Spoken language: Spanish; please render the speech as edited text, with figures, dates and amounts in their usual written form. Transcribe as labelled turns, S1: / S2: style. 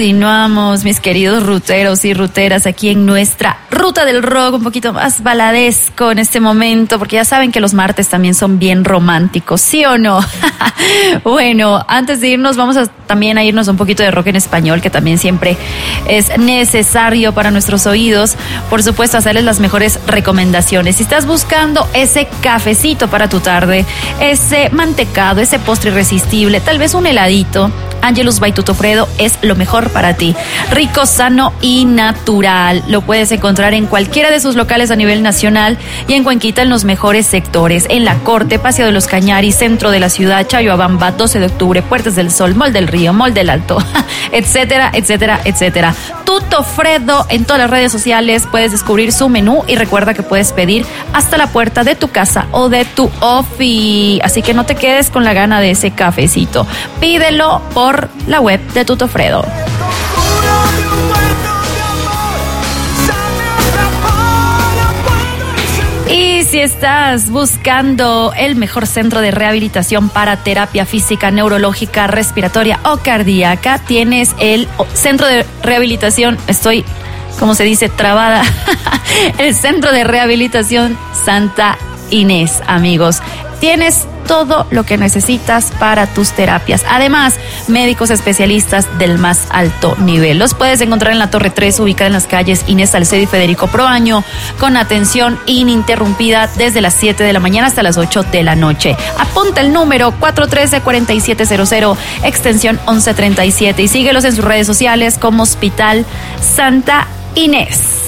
S1: Continuamos, mis queridos ruteros y ruteras, aquí en nuestra ruta del rock, un poquito más baladesco en este momento, porque ya saben que los martes también son bien románticos, ¿sí o no? Bueno, antes de irnos, vamos también a irnos un poquito de rock en español, que también siempre es necesario para nuestros oídos. Por supuesto, hacerles las mejores recomendaciones. Si estás buscando ese cafecito para tu tarde, ese mantecado, ese postre irresistible, tal vez un heladito, Angelus by Tutofredo es lo mejor para ti. Rico, sano y natural. Lo puedes encontrar en cualquiera de sus locales a nivel nacional y en Cuenquita en los mejores sectores. En La Corte, Paseo de los Cañaris, centro de la ciudad, Chayoabamba, 12 de octubre, Puertas del Sol, Mall del Río, Mall del Alto, etcétera, etcétera, etcétera. Tutofredo en todas las redes sociales. Puedes descubrir su menú y recuerda que puedes pedir hasta la puerta de tu casa o de tu office. Así que no te quedes con la gana de ese cafecito. Pídelo por la web de Tutofredo. Y si estás buscando el mejor centro de rehabilitación para terapia física, neurológica, respiratoria o cardíaca, tienes el centro de rehabilitación, ¿cómo se dice? Trabada. El centro de rehabilitación Santa Inés, amigos. Tienes todo lo que necesitas para tus terapias. Además, médicos especialistas del más alto nivel. Los puedes encontrar en la Torre 3, ubicada en las calles Inés Salcedo y Federico Proaño, con atención ininterrumpida desde las 7 de la mañana hasta las 8 de la noche. Apunta el número 413-4700, extensión 1137, y síguelos en sus redes sociales como Hospital Santa Inés.